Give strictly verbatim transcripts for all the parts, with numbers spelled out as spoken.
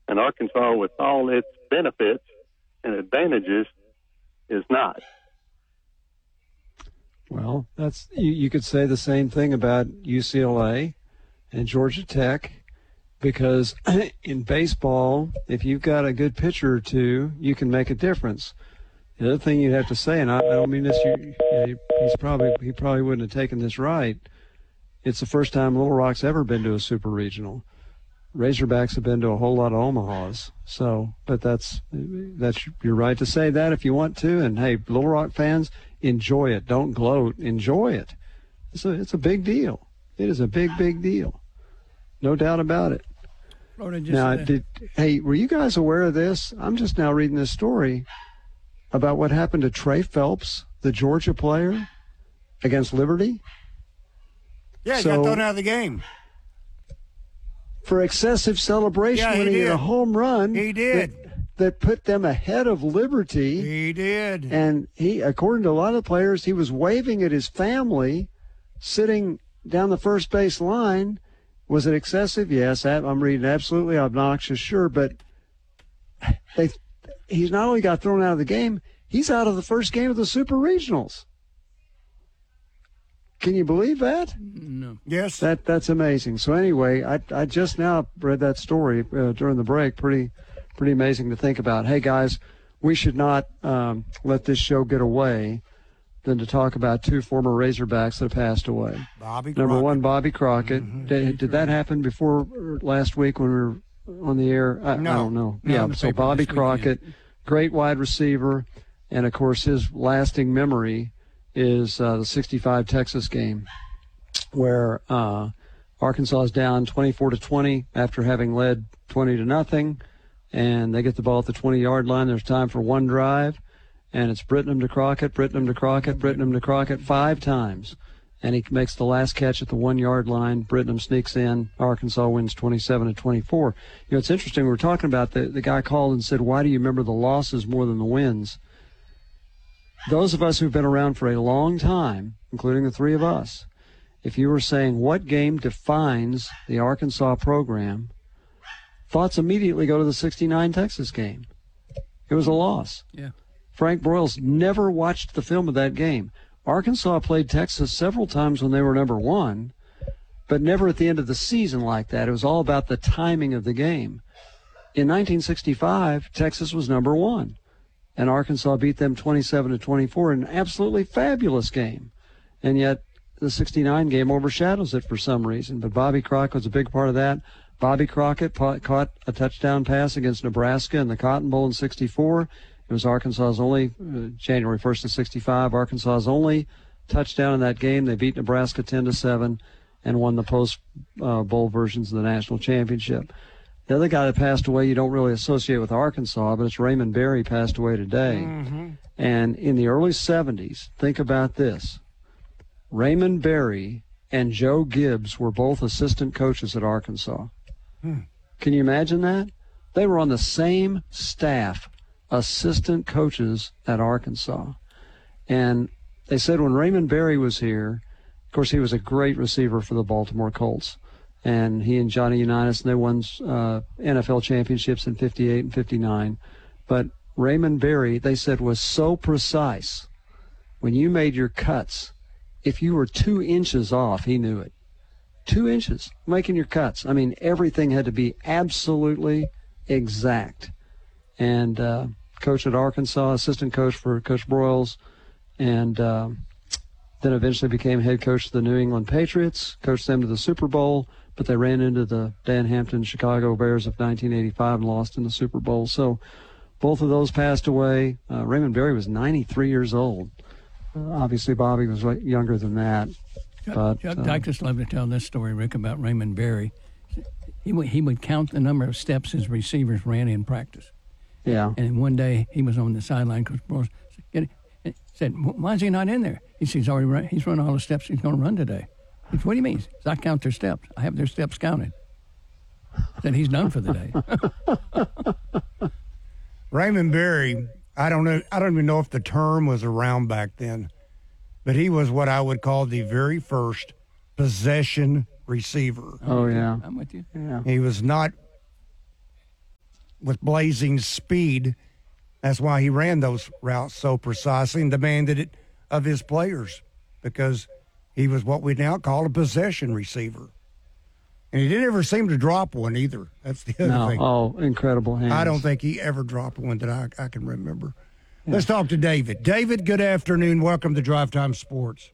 And Arkansas, with all its benefits and advantages, is not. Well, that's you, you could say the same thing about U C L A and Georgia Tech, because in baseball, if you've got a good pitcher or two, you can make a difference. The other thing you'd have to say, and I, I don't mean this, you, you know, he's probably he probably wouldn't have taken this right. It's the first time Little Rock's ever been to a super regional. Razorbacks have been to a whole lot of Omahas. So, but that's that's you're right to say that if you want to. And hey, Little Rock fans, enjoy it. Don't gloat. Enjoy it. It's a it's a big deal. It is a big big deal. No doubt about it. Now, did hey, were you guys aware of this? I'm just now reading this story about what happened to Trey Phelps, the Georgia player, against Liberty. Yeah, he so, got thrown out of the game. For excessive celebration yeah, when he did. hit a home run. He did. That, that put them ahead of Liberty. He did. And he, according to a lot of players, he was waving at his family sitting down the first base line. Was it excessive? Yes, I'm reading absolutely obnoxious, sure. But they, he's not only got thrown out of the game, he's out of the first game of the Super Regionals. Can you believe that? No. Yes. That that's amazing. So anyway, I I just now read that story uh, during the break. Pretty pretty amazing to think about. Hey guys, we should not um, let this show get away than to talk about two former Razorbacks that have passed away. Bobby Number Crockett. one, Bobby Crockett. Mm-hmm. Did, did that happen before last week when we were on the air? I, no. I don't know. No, yeah. So Bobby Crockett, great wide receiver, and of course his lasting memory is uh, the sixty-five Texas game, where uh, Arkansas is down twenty-four to twenty after having led twenty to nothing, and they get the ball at the twenty-yard line. There's time for one drive, and it's Brittenham to Crockett, Brittenham to Crockett, Brittenham to Crockett five times, and he makes the last catch at the one-yard line. Brittenham sneaks in. Arkansas wins twenty-seven to twenty-four. You know, it's interesting. We were talking about the the guy called and said, "Why do you remember the losses more than the wins?" Those of us who've been around for a long time, including the three of us, if you were saying what game defines the Arkansas program, thoughts immediately go to the sixty-nine Texas game. It was a loss. Yeah. Frank Broyles never watched the film of that game. Arkansas played Texas several times when they were number one, but never at the end of the season like that. It was all about the timing of the game. In nineteen sixty-five, Texas was number one, and Arkansas beat them twenty-seven to twenty-four in an absolutely fabulous game. And yet the sixty-nine game overshadows it for some reason. But Bobby Crockett was a big part of that. Bobby Crockett pa- caught a touchdown pass against Nebraska in the Cotton Bowl in sixty-four. It was Arkansas's only, uh, January first of sixty-five, Arkansas's only touchdown in that game. They beat Nebraska ten to seven and won the post-bowl uh, versions of the national championship. The other guy that passed away you don't really associate with Arkansas, but it's Raymond Berry, passed away today. Mm-hmm. And in the early seventies, think about this. Raymond Berry and Joe Gibbs were both assistant coaches at Arkansas. Hmm. Can you imagine that? They were on the same staff, assistant coaches at Arkansas. And they said when Raymond Berry was here, of course, he was a great receiver for the Baltimore Colts. And he and Johnny Unitas, and they won uh, N F L championships in fifty-eight and fifty-nine. But Raymond Berry, they said, was so precise. When you made your cuts, if you were two inches off, he knew it. Two inches, making your cuts. I mean, everything had to be absolutely exact. And uh, coach at Arkansas, assistant coach for Coach Broyles, and uh, then eventually became head coach of the New England Patriots, coached them to the Super Bowl, but they ran into the Dan Hampton Chicago Bears of nineteen eighty-five and lost in the Super Bowl. So both of those passed away. Uh, Raymond Berry was ninety-three years old. Uh, obviously, Bobby was younger than that. Chuck, but, Chuck uh, Dykes loved to tell this story, Rick, about Raymond Berry. He would, he would count the number of steps his receivers ran in practice. Yeah. And one day he was on the sideline. Coach Broyles said, "Why is he not in there?" He said, "He's already run, he's run all the steps he's going to run today." He said, "What do you mean?" He said, "I count their steps. I have their steps counted." He said he's done for the day. Raymond Berry, I don't know. I don't even know if the term was around back then, but he was what I would call the very first possession receiver. Oh, yeah. I'm with you. Yeah. He was not with blazing speed. That's why he ran those routes so precisely and demanded it of his players, because he was what we now call a possession receiver. And he didn't ever seem to drop one either. That's the other no. thing. Oh, incredible hands. I don't think he ever dropped one that I, I can remember. Yeah. Let's talk to David. David, good afternoon. Welcome to Drive Time Sports.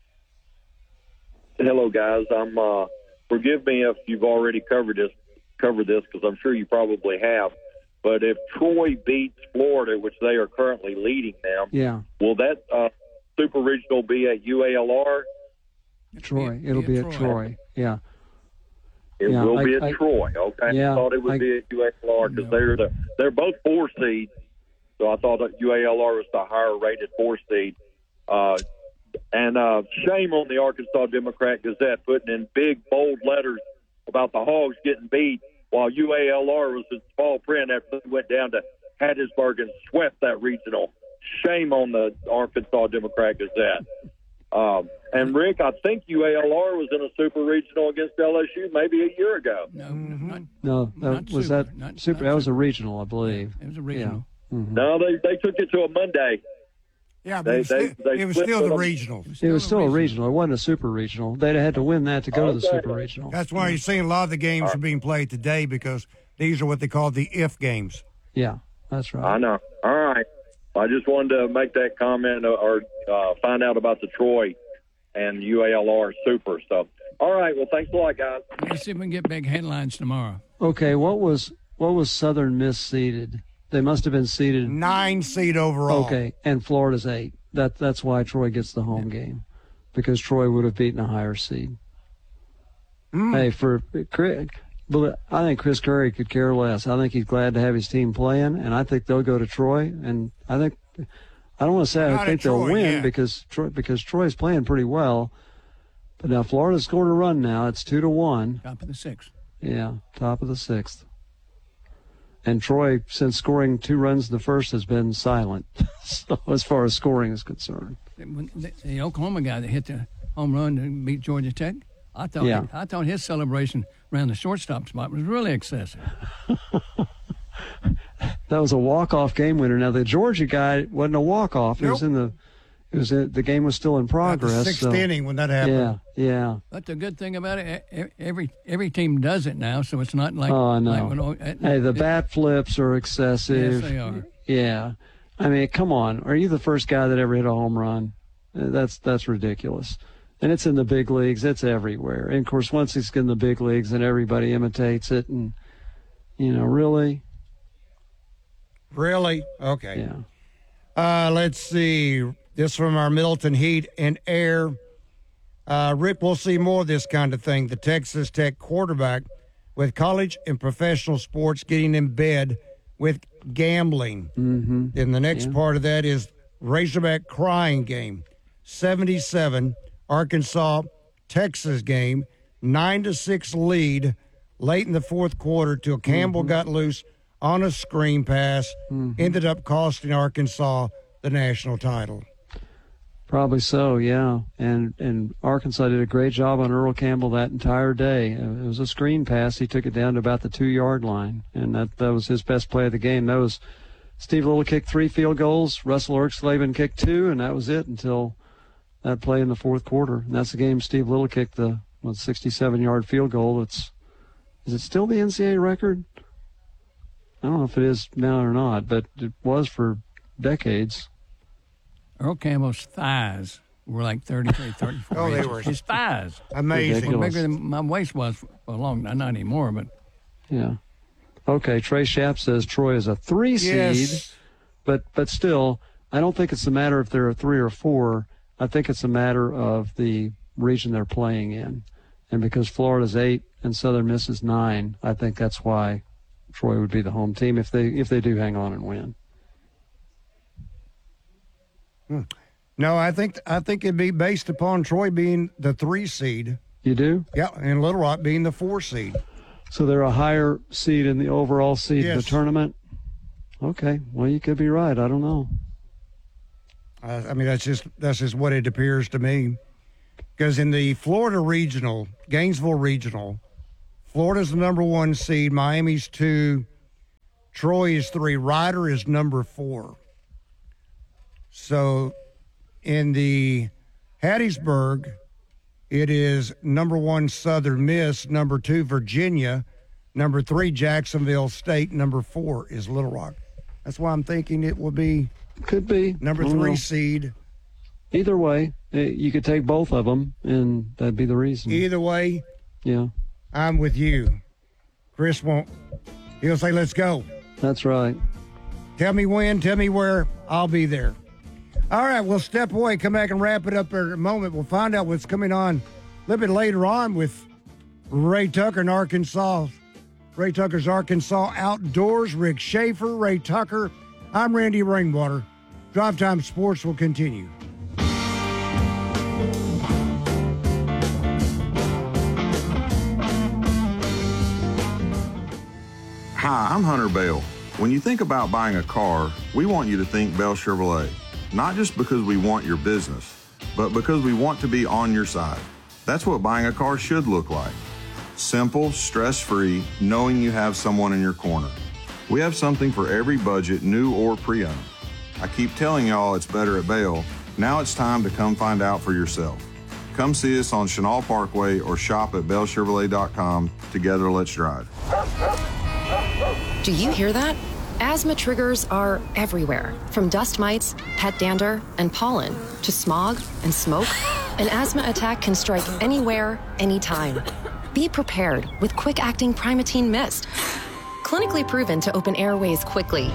Hello, guys. I'm. Uh, forgive me if you've already covered this, covered this, because I'm sure you probably have. But if Troy beats Florida, which they are currently leading now, yeah, will that uh, Super Regional be at U A L R? Troy. It'll be, be at Troy. Troy. Yeah. It yeah, will I, be at I, Troy. Okay. Yeah, I thought it would I, be at U A L R because no. they're the they're both four seeds. So I thought that U A L R was the higher rated four seed. Uh, and uh, shame on the Arkansas Democrat Gazette putting in big bold letters about the Hogs getting beat, while U A L R was in small print after they went down to Hattiesburg and swept that regional. Shame on the Arkansas Democrat Gazette. Um, and, Rick, I think U A L R was in a super regional against L S U maybe a year ago. No, mm-hmm. not, no that not was super, that not, super. Not that was super. a regional, I believe. Yeah, it was a regional. Yeah. Mm-hmm. No, they they took it to a Monday. Yeah, but they, it was, they, still, they it was still the them. regional. It was still, it was still a regional. It wasn't a super regional. They'd have had to win that to go okay. to the super regional. That's why you're seeing a lot of the games right. are being played today, because these are what they call the if games. Yeah, that's right. I know. All right. I just wanted to make that comment or uh, find out about the Troy and U A L R Super. So, all right. Well, thanks a lot, guys. Let's see if we can get big headlines tomorrow. Okay, what was what was Southern Miss seeded? They must have been seeded nine seed overall. Okay, and Florida's eight. That that's why Troy gets the home game, because Troy would have beaten a higher seed. Mm. Hey, for Chris, I think Chris Curry could care less. I think he's glad to have his team playing, and I think they'll go to Troy. And I think I don't want to say Not I think they'll Troy, win yeah. because Troy because Troy's playing pretty well. But now Florida's scored a run now. It's two to one. Top of the sixth. Yeah, top of the sixth. And Troy, since scoring two runs in the first, has been silent. So as far as scoring is concerned, the, the Oklahoma guy that hit the home run to beat Georgia Tech, I thought yeah. I thought his celebration around the shortstop spot was really excessive. That was a walk-off game winner. Now the Georgia guy wasn't a walk-off. Nope. It was in the. It was in, the game was still in progress. At the sixth so, inning when that happened. Yeah, yeah. But the good thing about it, every every team does it now, so it's not like. Oh, I know. Like when, it, hey, the it, bat flips are excessive. Yes, they are. Yeah, I mean, come on. Are you the first guy that ever hit a home run? That's that's ridiculous. And it's in the big leagues. It's everywhere. And of course, once it's in the big leagues, and everybody imitates it, and you know, really. Really? Okay. Yeah. Uh, let's see. This from our Middleton Heat and Air. Uh, Rick, we'll see more of this kind of thing. The Texas Tech quarterback with college and professional sports getting in bed with gambling. Mm-hmm. And the next yeah. part of that is Razorback crying game. seventy-seven, Arkansas, Texas game. nine to six lead late in the fourth quarter till Campbell mm-hmm. got loose on a screen pass. Mm-hmm. Ended up costing Arkansas the national title. Probably so, yeah. And and Arkansas did a great job on Earl Campbell that entire day. It was a screen pass. He took it down to about the two-yard line, and that, that was his best play of the game. That was Steve Little kicked three field goals. Russell Erxleben kicked two, and that was it until that play in the fourth quarter. And that's the game Steve Little kicked the sixty-seven-yard field goal. It's Is it still the N C double A record? I don't know if it is now or not, but it was for decades. Earl Campbell's thighs were like thirty-three, thirty-four Oh, they inches. were. His thighs. Amazing. Were bigger than my waist was for a long time. Not anymore, but. Yeah. Okay, Trey Schapp says Troy is a three seed, yes. but but still, I don't think it's a matter if they're a three or four. I think it's a matter of the region they're playing in. And because Florida's eight and Southern Miss is nine, I think that's why Troy would be the home team if they if they do hang on and win. Hmm. No, I think I think it'd be based upon Troy being the three seed. You do? Yeah, and Little Rock being the four seed. So they're a higher seed in the overall seed yes. of the tournament? Okay. Well, you could be right. I don't know. Uh, I mean, that's just that's just what it appears to me. Because in the Florida Regional, Gainesville Regional, Florida's the number one seed, Miami's two, Troy is three. Ryder is number four. So in the Hattiesburg, it is number one, Southern Miss, number two, Virginia, number three, Jacksonville State, number four is Little Rock. That's why I'm thinking it will be Could be. number I don't three know. seed. Either way, eh, you could take both of them, and that'd be the reason. Either way, Yeah, I'm with you. Chris won't. He'll say, let's go. that's right. Tell me when, tell me where, I'll be there. All right, we'll step away, come back and wrap it up in a moment. We'll find out what's coming on a little bit later on with Ray Tucker in Arkansas. Ray Tucker's Arkansas Outdoors, Rick Schaefer, Ray Tucker. I'm Randy Rainwater. Drive Time Sports will continue. Hi, I'm Hunter Bell. When you think about buying a car, we want you to think Bell Chevrolet. Not just because we want your business, but because we want to be on your side. That's what buying a car should look like. Simple, stress-free, knowing you have someone in your corner. We have something for every budget, new or pre-owned. I keep telling y'all it's better at Bell. Now it's time to come find out for yourself. Come see us on Chenal Parkway or shop at bell chevrolet dot com. Together, let's drive. Do you hear that? Asthma triggers are everywhere, from dust mites, pet dander, and pollen, to smog and smoke. An asthma attack can strike anywhere, anytime. Be prepared with quick-acting Primatene Mist. Clinically proven to open airways quickly.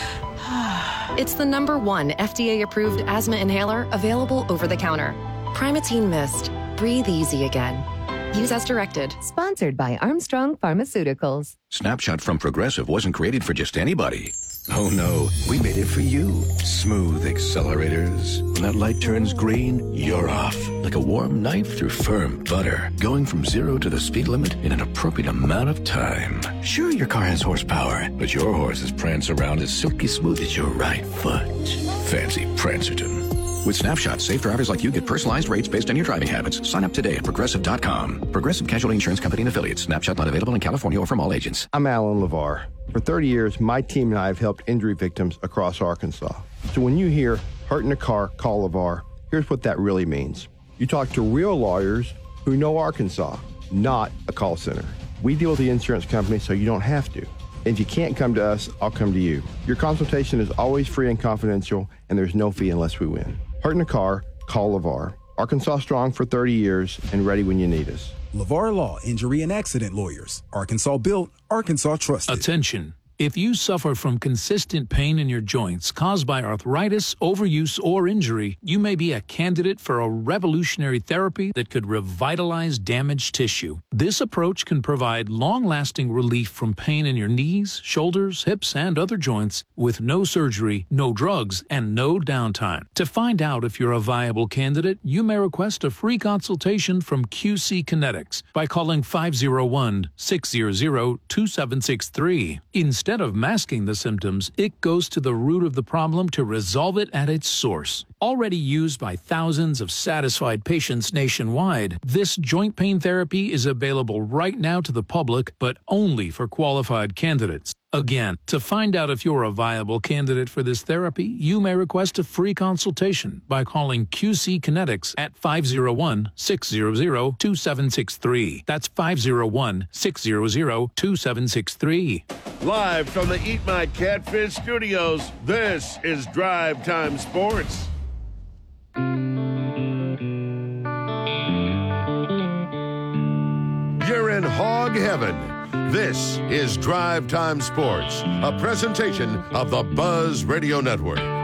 It's the number one F D A-approved asthma inhaler available over the counter. Primatene Mist. Breathe easy again. Use as directed. Sponsored by Armstrong Pharmaceuticals. Snapshot from Progressive wasn't created for just anybody. Oh no, we made it for you. Smooth accelerators. When that light turns green, you're off. Like a warm knife through firm butter. Going from zero to the speed limit in an appropriate amount of time. Sure, your car has horsepower, but your horses prance around as silky smooth as your right foot. Fancy Prancerton. With Snapshot, safe drivers like you get personalized rates based on your driving habits. Sign up today at Progressive dot com. Progressive Casualty Insurance Company and Affiliates. Snapshot not available in California or from all agents. I'm Alan LeVar. For thirty years, my team and I have helped injury victims across Arkansas. So when you hear hurt in a car, call LeVar, here's what that really means. You talk to real lawyers who know Arkansas, not a call center. We deal with the insurance company so you don't have to. And if you can't come to us, I'll come to you. Your consultation is always free and confidential, and there's no fee unless we win. Hurt in a car, call LeVar. Arkansas strong for thirty years and ready when you need us. LeVar Law, Injury and Accident Lawyers. Arkansas built, Arkansas trusted. Attention. If you suffer from consistent pain in your joints caused by arthritis, overuse, or injury, you may be a candidate for a revolutionary therapy that could revitalize damaged tissue. This approach can provide long-lasting relief from pain in your knees, shoulders, hips, and other joints with no surgery, no drugs, and no downtime. To find out if you're a viable candidate, you may request a free consultation from Q C Kinetics by calling five oh one, six hundred, two seven six three. Instead Instead of masking the symptoms, it goes to the root of the problem to resolve it at its source. Already used by thousands of satisfied patients nationwide, this joint pain therapy is available right now to the public, but only for qualified candidates. Again, to find out if you're a viable candidate for this therapy, you may request a free consultation by calling Q C Kinetics at five oh one, six hundred, two seven six three. That's five oh one, six hundred, two seven six three. Live from the Eat My Catfish studios, this is Drive Time Sports. You're in hog heaven. This is Drive Time Sports, a presentation of the Buzz Radio Network.